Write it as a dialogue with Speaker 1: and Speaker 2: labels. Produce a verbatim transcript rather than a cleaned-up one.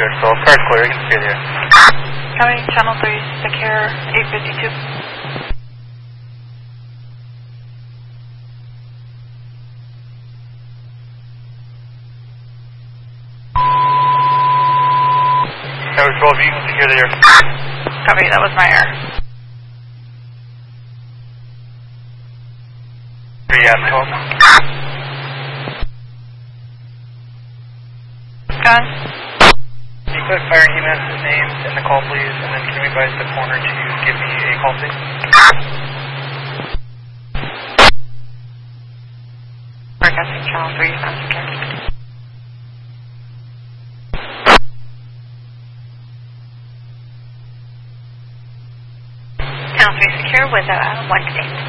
Speaker 1: here, so car's clear, you can stay there.
Speaker 2: County Channel three, secure eight fifty-two.
Speaker 1: Tower twelve, you can secure there.
Speaker 2: Copy, that was my error.
Speaker 1: three at twelve.
Speaker 2: Gun.
Speaker 1: Can you put Fire E M S's name in the call, please, and then can you advise the corner to give me a call, please?
Speaker 2: Broadcasting Channel three, sound secure. Channel three secure with uh, one state.